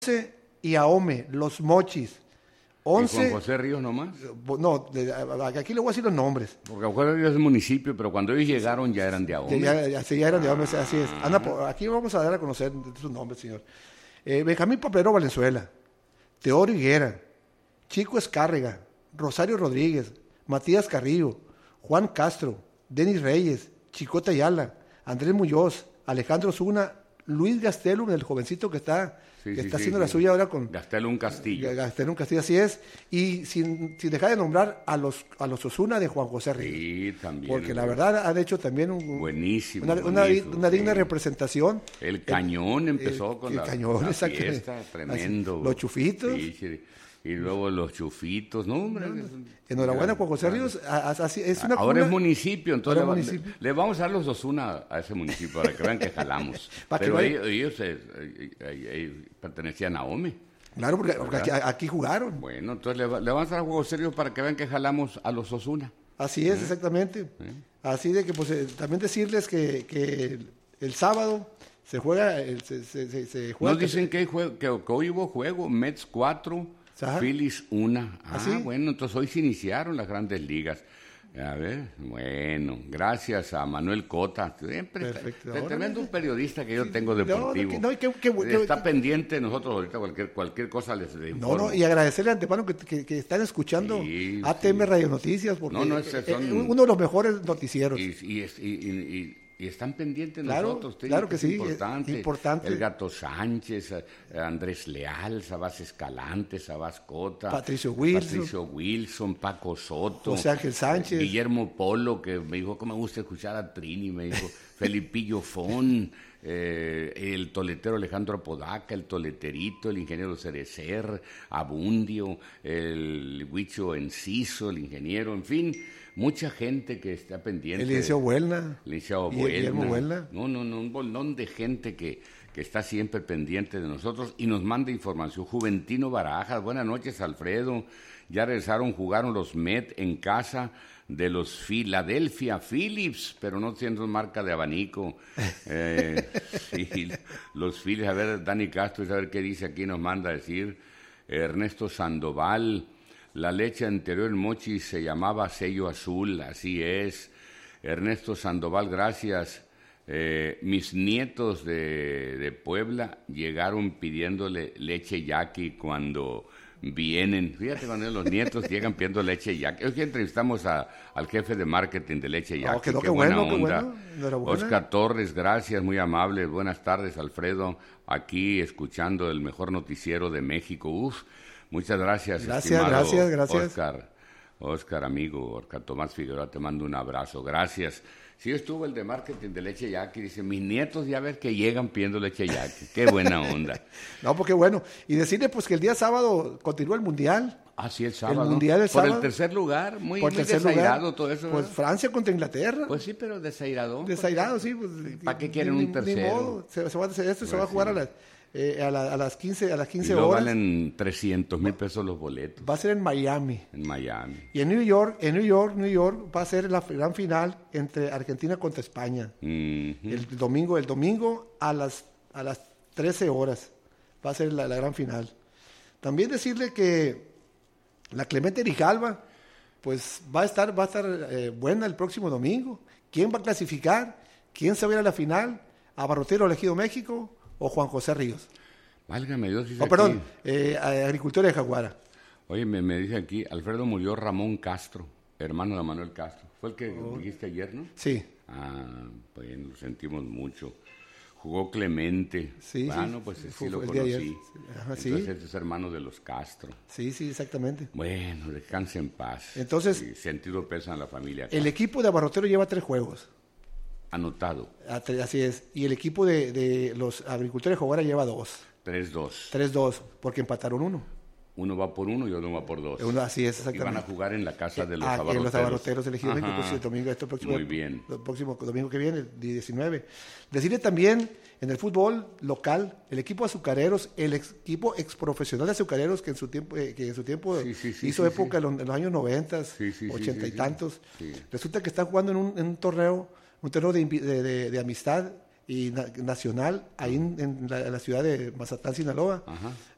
y Ahome, los Mochis. ¿Y Juan 11, José Ríos nomás? no, aquí le voy a decir los nombres. Porque Juan José Ríos es municipio, pero cuando ellos llegaron ya eran de Ahome. Ya eran de Ahome, así es. Aquí vamos a dar a conocer sus nombres, señor. Benjamín Paplero Valenzuela, Teodoro Higuera, Chico Escárrega, Rosario Rodríguez, Matías Carrillo, Juan Castro, Denis Reyes, Chicote Ayala, Andrés Muñoz, Alejandro Zuna, Luis Gastelum, el jovencito que está haciendo la suya ahora con Gastelum Castillo. Gastelum Castillo, así es. Y sin dejar de nombrar a los Osuna de Juan José Ríos. Sí, también. Porque la verdad han hecho también buenísimo, una digna representación. El Cañón empezó con la fiesta, tremendo. Los Chufitos. Sí. Y luego los Chufitos, ¿no, hombre? Enhorabuena, Juan José Ríos. Es una ahora es municipio, entonces municipio. Le vamos a dar los Osuna a ese municipio para que vean que jalamos. Pero ellos pertenecían a Ahome. Claro, porque aquí jugaron. Bueno, entonces le vamos a dar a Juan José Ríos para que vean que jalamos a los Osuna. Así es, exactamente. Así de que, pues, también decirles que el sábado se juega. Se juega. Nos dicen que hoy hubo juego, Mets 4. Phillies 1. Bueno, entonces hoy se iniciaron las grandes ligas. A ver, bueno, gracias a Manuel Cota, siempre tremendo periodista que yo tengo deportivo. Está pendiente de nosotros ahorita, cualquier cosa les informo. Y agradecerle de antemano que están escuchando ATM Radio Noticias, porque son uno de los mejores noticieros. Y están pendientes de nosotros. Claro que sí, importante. El Gato Sánchez, Andrés Leal, Sabás Escalante, Sabás Cota, Patricio Wilson, Paco Soto, José Ángel Sánchez, Guillermo Polo, que me dijo que me gusta escuchar a Trini, me dijo Felipillo Fon, el toletero Alejandro Apodaca, el toleterito, el ingeniero Cerecer, Abundio, el Huicho Enciso, el ingeniero, en fin, mucha gente que está pendiente. El licenciado Buelna. Guillermo Buelna. No, un bolón de gente que está siempre pendiente de nosotros y nos manda información. Juventino Barajas, buenas noches, Alfredo. Ya jugaron los Met en casa de los Philadelphia Phillips, pero no siendo marca de abanico. Sí, los Phillips, a ver, Dani Castro, a ver qué dice aquí, nos manda a decir. Ernesto Sandoval, la leche anterior en Mochi se llamaba Sello Azul, así es. Ernesto Sandoval, gracias. Mis nietos de Puebla llegaron pidiéndole leche yaqui cuando vienen. Fíjate, cuando los nietos llegan pidiendo leche yaqui. Hoy entrevistamos al jefe de marketing de leche yaqui. Qué buena onda. Oscar Torres, gracias, muy amable. Buenas tardes, Alfredo. Aquí escuchando el mejor noticiero de México. Muchas gracias. Gracias. Oscar, amigo, Oscar Tomás Figueroa, te mando un abrazo. Gracias. Sí, estuvo el de marketing de leche yaqui. Dice, mis nietos ya ver que llegan pidiendo leche yaqui. Qué buena onda. No, porque bueno. Y decirle pues que el día sábado continúa el Mundial. Sí, el sábado. El Mundial sábado. Por el tercer lugar, muy desairado todo eso. Pues Francia contra Inglaterra. Pues sí, pero desairado. Desairado, sí. Pues, ¿para qué quieren un tercero? Se va a jugar a las 15 horas. Valen 300,000 pesos los boletos. Va a ser en Miami. Y en New York va a ser la gran final entre Argentina contra España. El domingo a las 13 horas va a ser la gran final. También decirle que la Clemente Grijalva pues va a estar buena el próximo domingo. ¿Quién va a clasificar? ¿Quién se va a ir a la final? ¿Abarrotero Elegido México o Juan José Ríos? Válgame Dios. Agricultor de Jaguara. Oye, me dice aquí, Alfredo murió Ramón Castro, hermano de Manuel Castro. ¿Fue el que dijiste ayer, no? Sí. Pues lo sentimos mucho. Jugó Clemente. Sí, pues sí lo conocí. Entonces es hermano de los Castro. Sí, exactamente. Bueno, descanse en paz. Entonces, sentido pesa en la familia. El equipo de Abarrotero lleva 3 juegos. Anotado. Así es. Y el equipo de los agricultores de Jaguara lleva 2. 3-2. Porque empataron 1. Uno va por 1 y otro va por 2. Así es, exactamente. Y van a jugar en la casa de los Abarroteros. En los Abarroteros elegidos México, pues, el domingo, muy bien. El próximo domingo que viene, el 19. Decirle también, en el fútbol local, el equipo Azucareros, el equipo exprofesional de Azucareros, que en su tiempo hizo época en los años 90, 80 y tantos. Sí. Resulta que están jugando en un torneo de amistad y nacional ahí en la ciudad de Mazatlán, Sinaloa.